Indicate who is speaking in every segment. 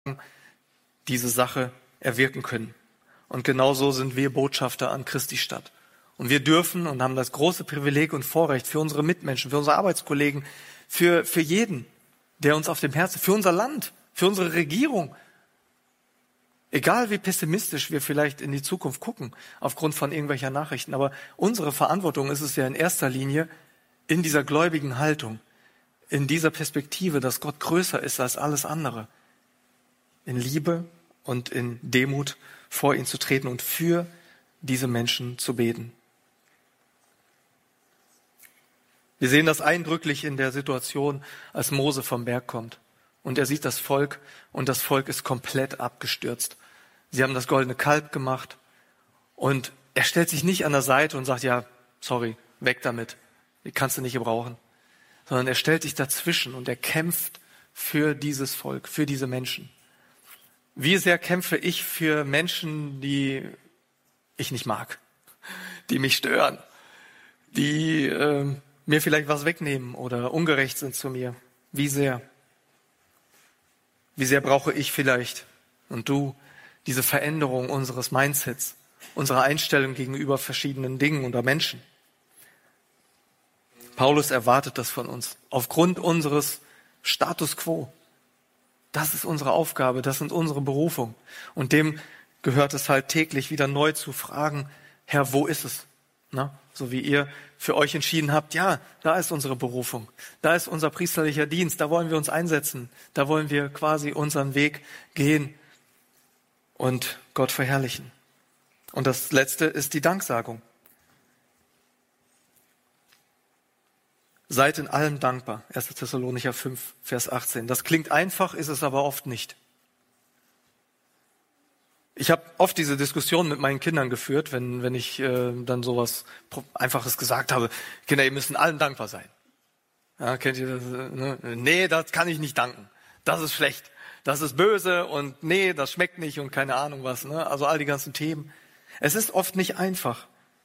Speaker 1: diese Sache erwirken können. Und genauso sind wir Botschafter an Christi Stadt. Und wir dürfen und haben das große Privileg und Vorrecht für unsere Mitmenschen, für unsere Arbeitskollegen, für jeden, der uns auf dem Herzen, für unser Land, für unsere Regierung. Egal wie pessimistisch wir vielleicht in die Zukunft gucken, aufgrund von irgendwelcher Nachrichten, aber unsere Verantwortung ist es ja in erster Linie, in dieser gläubigen Haltung, in dieser Perspektive, dass Gott größer ist als alles andere, in Liebe und in Demut vor ihn zu treten und für diese Menschen zu beten. Wir sehen das eindrücklich in der Situation, als Mose vom Berg kommt. Und er sieht das Volk und das Volk ist komplett abgestürzt. Sie haben das goldene Kalb gemacht und er stellt sich nicht an der Seite und sagt, ja, sorry, weg damit, die kannst du nicht gebrauchen. Sondern er stellt sich dazwischen und er kämpft für dieses Volk, für diese Menschen. Wie sehr kämpfe ich für Menschen, die ich nicht mag, die mich stören, die mir vielleicht was wegnehmen oder ungerecht sind zu mir. Wie sehr? Wie sehr brauche ich vielleicht und du diese Veränderung unseres Mindsets, unserer Einstellung gegenüber verschiedenen Dingen oder Menschen? Paulus erwartet das von uns, aufgrund unseres Status quo. Das ist unsere Aufgabe, das sind unsere Berufung. Und dem gehört es halt täglich wieder neu zu fragen, Herr, wo ist es? Na, so wie ihr für euch entschieden habt, ja, da ist unsere Berufung, da ist unser priesterlicher Dienst, da wollen wir uns einsetzen, da wollen wir quasi unseren Weg gehen und Gott verherrlichen. Und das Letzte ist die Danksagung. Seid in allem dankbar. 1. Thessalonicher 5, Vers 18. Das klingt einfach, ist es aber oft nicht. Ich habe oft diese Diskussion mit meinen Kindern geführt, wenn ich dann sowas Einfaches gesagt habe. Kinder, ihr müsst in allem dankbar sein. Ja, kennt ihr das? Ne? Nee, das kann ich nicht danken. Das ist schlecht. Das ist böse und nee, das schmeckt nicht und keine Ahnung was. Ne? Also all die ganzen Themen. Es ist oft nicht einfach.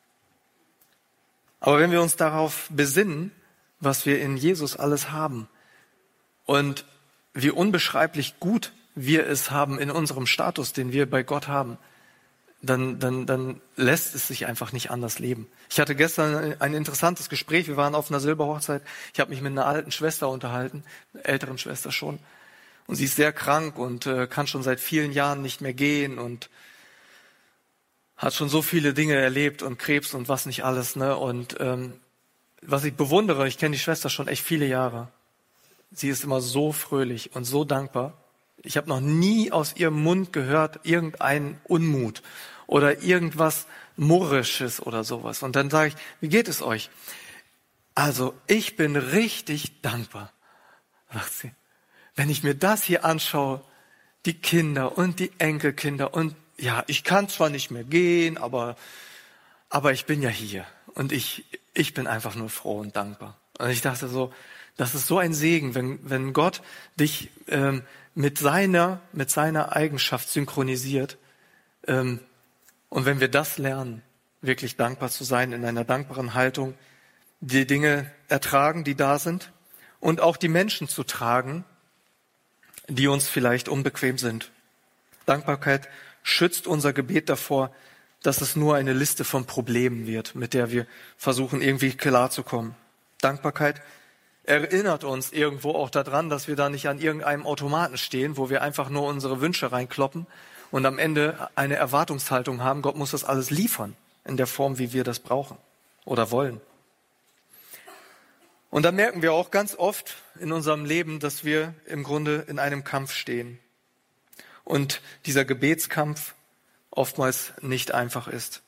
Speaker 1: Aber wenn wir uns darauf besinnen, was wir in Jesus alles haben und wie unbeschreiblich gut wir es haben in unserem Status, den wir bei Gott haben, dann lässt es sich einfach nicht anders leben. Ich hatte gestern ein interessantes Gespräch. Wir waren auf einer Silberhochzeit. Ich habe mich mit einer alten Schwester unterhalten, einer älteren Schwester schon. Und sie ist sehr krank und kann schon seit vielen Jahren nicht mehr gehen und hat schon so viele Dinge erlebt und Krebs und was nicht alles. Ne? Und was ich bewundere, ich kenne die Schwester schon echt viele Jahre. Sie ist immer so fröhlich und so dankbar. Ich habe noch nie aus ihrem Mund gehört, irgendeinen Unmut oder irgendwas Murrisches oder sowas. Und dann sage ich, wie geht es euch? Also, ich bin richtig dankbar, sagt sie. Wenn ich mir das hier anschaue, die Kinder und die Enkelkinder und ja, ich kann zwar nicht mehr gehen, aber ich bin ja hier und ich bin einfach nur froh und dankbar. Und ich dachte so, das ist so ein Segen, wenn Gott dich mit seiner Eigenschaft synchronisiert. Und wenn wir das lernen, wirklich dankbar zu sein, in einer dankbaren Haltung, die Dinge ertragen, die da sind, und auch die Menschen zu tragen, die uns vielleicht unbequem sind. Dankbarkeit schützt unser Gebet davor, dass es nur eine Liste von Problemen wird, mit der wir versuchen, irgendwie klarzukommen. Dankbarkeit erinnert uns irgendwo auch daran, dass wir da nicht an irgendeinem Automaten stehen, wo wir einfach nur unsere Wünsche reinkloppen und am Ende eine Erwartungshaltung haben, Gott muss das alles liefern, in der Form, wie wir das brauchen oder wollen. Und da merken wir auch ganz oft in unserem Leben, dass wir im Grunde in einem Kampf stehen. Und dieser Gebetskampf oftmals nicht einfach ist.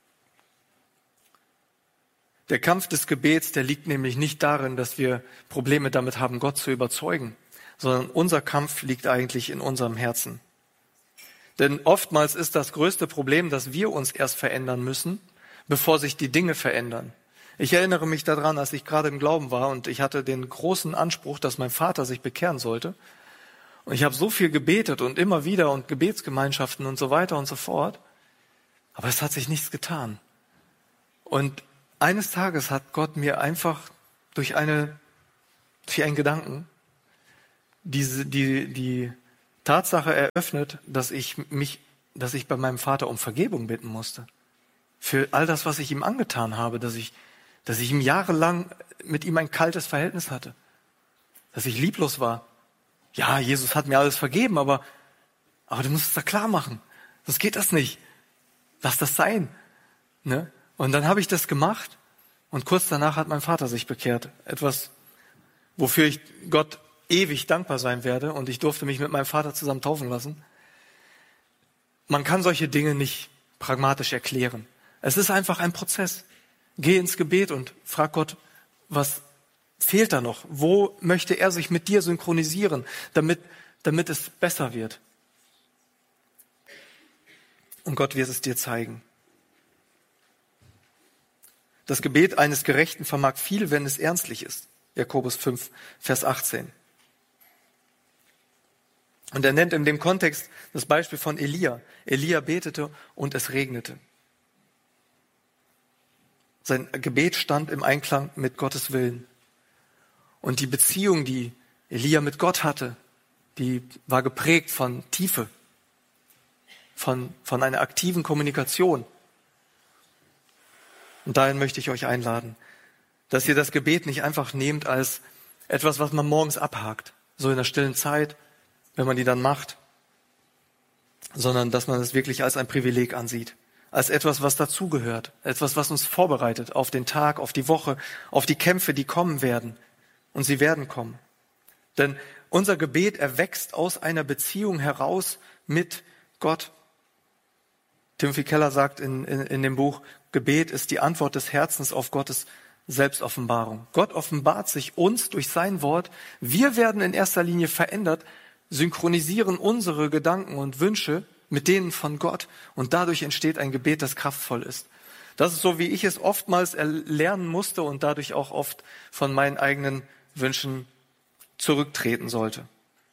Speaker 1: Der Kampf des Gebets, der liegt nämlich nicht darin, dass wir Probleme damit haben, Gott zu überzeugen, sondern unser Kampf liegt eigentlich in unserem Herzen. Denn oftmals ist das größte Problem, dass wir uns erst verändern müssen, bevor sich die Dinge verändern. Ich erinnere mich daran, als ich gerade im Glauben war und ich hatte den großen Anspruch, dass mein Vater sich bekehren sollte. Und ich habe so viel gebetet und immer wieder und Gebetsgemeinschaften und so weiter und so fort. Aber es hat sich nichts getan. Und eines Tages hat Gott mir einfach durch einen Gedanken die Tatsache eröffnet, dass ich bei meinem Vater um Vergebung bitten musste. Für all das, was ich ihm angetan habe, dass ich ihm jahrelang mit ihm ein kaltes Verhältnis hatte. Dass ich lieblos war. Ja, Jesus hat mir alles vergeben, aber du musst es da klar machen. Sonst geht das nicht. Lass das sein. Ne? Und dann habe ich das gemacht und kurz danach hat mein Vater sich bekehrt. Etwas, wofür ich Gott ewig dankbar sein werde, und ich durfte mich mit meinem Vater zusammen taufen lassen. Man kann solche Dinge nicht pragmatisch erklären. Es ist einfach ein Prozess. Geh ins Gebet und frag Gott, was fehlt da noch? Wo möchte er sich mit dir synchronisieren, damit es besser wird? Und Gott wird es dir zeigen. Das Gebet eines Gerechten vermag viel, wenn es ernstlich ist. Jakobus 5, Vers 18. Und er nennt in dem Kontext das Beispiel von Elia. Elia betete und es regnete. Sein Gebet stand im Einklang mit Gottes Willen. Und die Beziehung, die Elia mit Gott hatte, die war geprägt von Tiefe, von einer aktiven Kommunikation. Und dahin möchte ich euch einladen, dass ihr das Gebet nicht einfach nehmt als etwas, was man morgens abhakt, so in der stillen Zeit, wenn man die dann macht, sondern dass man es wirklich als ein Privileg ansieht, als etwas, was dazugehört, etwas, was uns vorbereitet auf den Tag, auf die Woche, auf die Kämpfe, die kommen werden. Und sie werden kommen. Denn unser Gebet erwächst aus einer Beziehung heraus mit Gott. Timothy Keller sagt in dem Buch, Gebet ist die Antwort des Herzens auf Gottes Selbstoffenbarung. Gott offenbart sich uns durch sein Wort. Wir werden in erster Linie verändert, synchronisieren unsere Gedanken und Wünsche mit denen von Gott. Und dadurch entsteht ein Gebet, das kraftvoll ist. Das ist so, wie ich es oftmals erlernen musste und dadurch auch oft von meinen eigenen Wünschen zurücktreten sollte.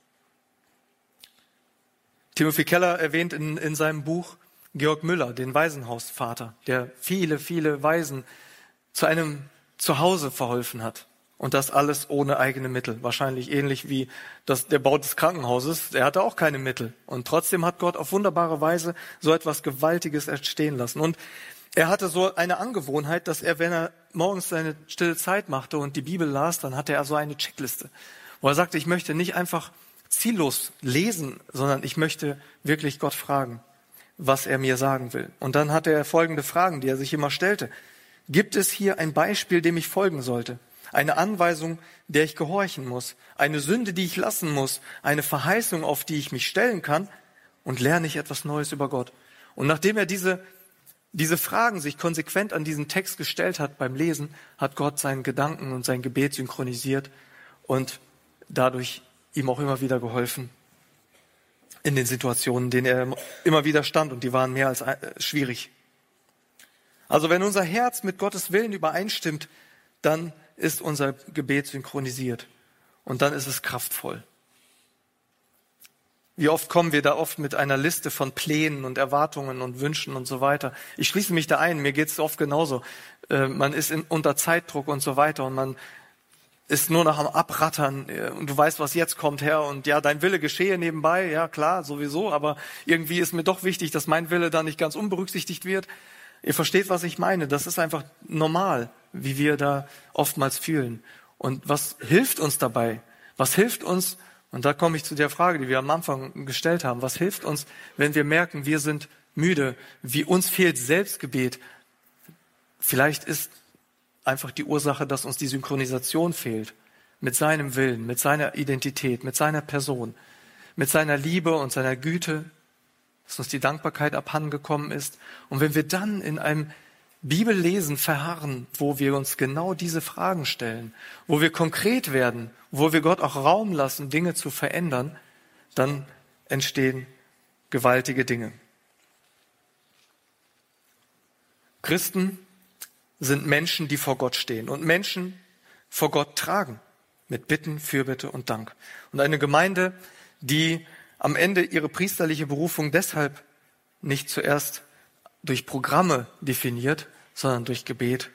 Speaker 1: Timothy Keller erwähnt in seinem Buch Georg Müller, den Waisenhausvater, der viele, viele Waisen zu einem Zuhause verholfen hat. Und das alles ohne eigene Mittel. Wahrscheinlich ähnlich wie der Bau des Krankenhauses. Er hatte auch keine Mittel. Und trotzdem hat Gott auf wunderbare Weise so etwas Gewaltiges entstehen lassen. Und er hatte so eine Angewohnheit, dass er, wenn er morgens seine stille Zeit machte und die Bibel las, dann hatte er so eine Checkliste, wo er sagte, ich möchte nicht einfach ziellos lesen, sondern ich möchte wirklich Gott fragen, was er mir sagen will. Und dann hatte er folgende Fragen, die er sich immer stellte. Gibt es hier ein Beispiel, dem ich folgen sollte? Eine Anweisung, der ich gehorchen muss? Eine Sünde, die ich lassen muss? Eine Verheißung, auf die ich mich stellen kann? Und lerne ich etwas Neues über Gott? Und nachdem er diese Fragen sich konsequent an diesen Text gestellt hat beim Lesen, hat Gott seinen Gedanken und sein Gebet synchronisiert und dadurch ihm auch immer wieder geholfen in den Situationen, in denen er immer wieder stand, und die waren mehr als schwierig. Also wenn unser Herz mit Gottes Willen übereinstimmt, dann ist unser Gebet synchronisiert und dann ist es kraftvoll. Wie oft kommen wir da oft mit einer Liste von Plänen und Erwartungen und Wünschen und so weiter. Ich schließe mich da ein, mir geht es oft genauso. Man ist unter Zeitdruck und so weiter und man ist nur noch am Abrattern und du weißt, was jetzt kommt, Herr, und ja, dein Wille geschehe nebenbei, ja klar, sowieso, aber irgendwie ist mir doch wichtig, dass mein Wille da nicht ganz unberücksichtigt wird. Ihr versteht, was ich meine. Das ist einfach normal, wie wir da oftmals fühlen. Und was hilft uns dabei? Was hilft uns? Und da komme ich zu der Frage, die wir am Anfang gestellt haben. Was hilft uns, wenn wir merken, wir sind müde, wie uns fehlt Selbstgebet? Vielleicht ist einfach die Ursache, dass uns die Synchronisation fehlt mit seinem Willen, mit seiner Identität, mit seiner Person, mit seiner Liebe und seiner Güte, dass uns die Dankbarkeit abhandengekommen ist. Und wenn wir dann in einem Bibellesen verharren, wo wir uns genau diese Fragen stellen, wo wir konkret werden, wo wir Gott auch Raum lassen, Dinge zu verändern, dann entstehen gewaltige Dinge. Christen sind Menschen, die vor Gott stehen und Menschen vor Gott tragen mit Bitten, Fürbitte und Dank. Und eine Gemeinde, die am Ende ihre priesterliche Berufung deshalb nicht zuerst durch Programme definiert, sondern durch Gebet,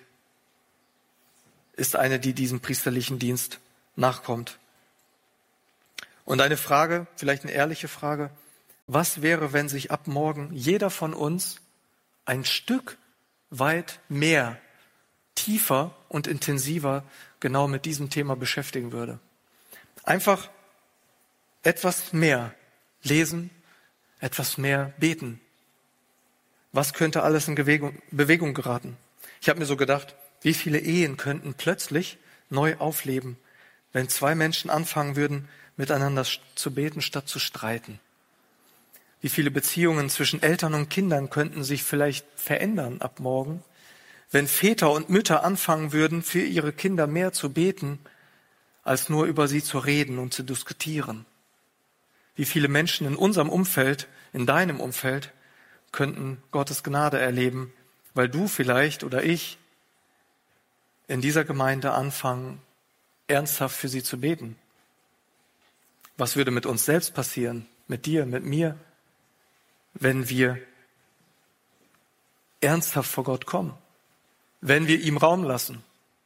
Speaker 1: ist eine, die diesem priesterlichen Dienst nachkommt. Und eine Frage, vielleicht eine ehrliche Frage: Was wäre, wenn sich ab morgen jeder von uns ein Stück weit mehr, tiefer und intensiver genau mit diesem Thema beschäftigen würde? Einfach etwas mehr lesen, etwas mehr beten. Was könnte alles in Bewegung geraten? Ich habe mir so gedacht, wie viele Ehen könnten plötzlich neu aufleben, wenn zwei Menschen anfangen würden, miteinander zu beten, statt zu streiten. Wie viele Beziehungen zwischen Eltern und Kindern könnten sich vielleicht verändern ab morgen, wenn Väter und Mütter anfangen würden, für ihre Kinder mehr zu beten, als nur über sie zu reden und zu diskutieren. Wie viele Menschen in unserem Umfeld, in deinem Umfeld, könnten Gottes Gnade erleben, weil du vielleicht oder ich in dieser Gemeinde anfangen, ernsthaft für sie zu beten. Was würde mit uns selbst passieren, mit dir, mit mir, wenn wir ernsthaft vor Gott kommen, wenn wir ihm Raum lassen?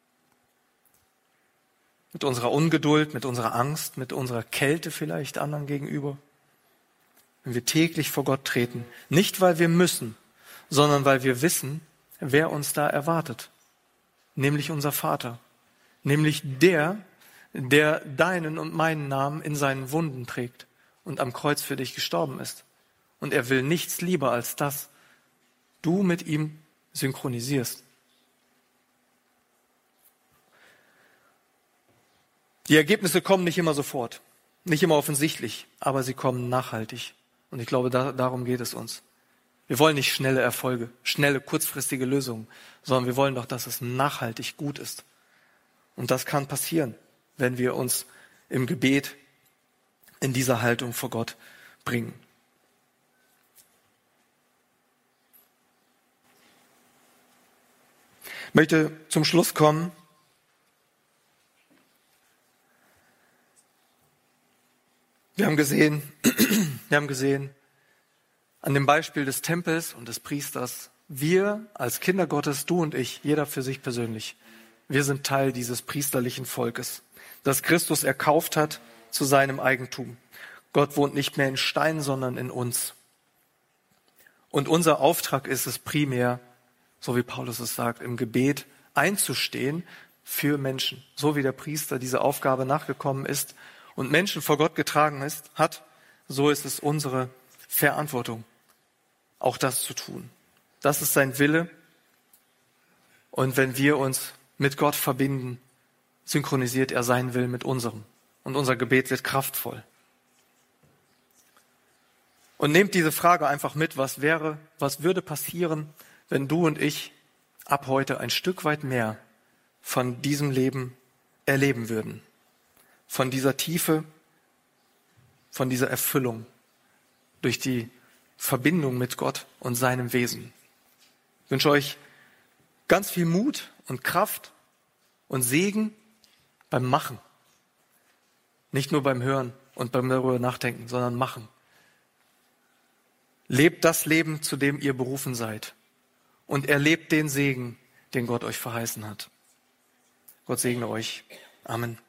Speaker 1: Mit unserer Ungeduld, mit unserer Angst, mit unserer Kälte vielleicht anderen gegenüber. Wenn wir täglich vor Gott treten, nicht weil wir müssen, sondern weil wir wissen, wer uns da erwartet, nämlich unser Vater, nämlich der deinen und meinen Namen in seinen Wunden trägt und am Kreuz für dich gestorben ist. Und er will nichts lieber, als dass du mit ihm synchronisierst. Die Ergebnisse kommen nicht immer sofort, nicht immer offensichtlich, aber sie kommen nachhaltig. Und ich glaube, darum geht es uns. Wir wollen nicht schnelle Erfolge, schnelle, kurzfristige Lösungen, sondern wir wollen doch, dass es nachhaltig gut ist. Und das kann passieren, wenn wir uns im Gebet in dieser Haltung vor Gott bringen. Ich möchte zum Schluss kommen. Wir haben gesehen an dem Beispiel des Tempels und des Priesters, wir als Kinder Gottes, du und ich, jeder für sich persönlich, wir sind Teil dieses priesterlichen Volkes, das Christus erkauft hat zu seinem Eigentum. Gott wohnt nicht mehr in Stein, sondern in uns. Und unser Auftrag ist es primär, so wie Paulus es sagt, im Gebet einzustehen für Menschen, so wie der Priester diese Aufgabe nachgekommen ist und Menschen vor Gott getragen hat, so ist es unsere Verantwortung, auch das zu tun. Das ist sein Wille. Und wenn wir uns mit Gott verbinden, synchronisiert er seinen Willen mit unserem. Und unser Gebet wird kraftvoll. Und nehmt diese Frage einfach mit, was würde passieren, wenn du und ich ab heute ein Stück weit mehr von diesem Leben erleben würden. Von dieser Tiefe, von dieser Erfüllung durch die Verbindung mit Gott und seinem Wesen. Ich wünsche euch ganz viel Mut und Kraft und Segen beim Machen. Nicht nur beim Hören und beim darüber nachdenken, sondern machen. Lebt das Leben, zu dem ihr berufen seid. Und erlebt den Segen, den Gott euch verheißen hat. Gott segne euch. Amen.